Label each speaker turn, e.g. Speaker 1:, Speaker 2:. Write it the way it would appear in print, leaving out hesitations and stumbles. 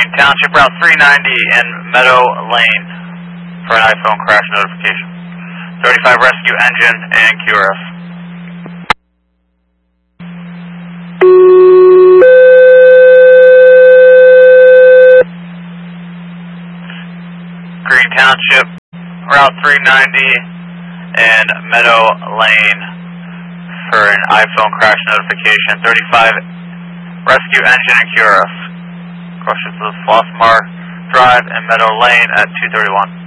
Speaker 1: Green Township, Route 390 in Meadow Lane for an iPhone crash notification. 35 rescue engine and QRF. Green Township, Route 390 in Meadow Lane for an iPhone crash notification. 35 rescue engine and QRF. Cross to the Flossmar Drive in Meadow Lane at 2:31.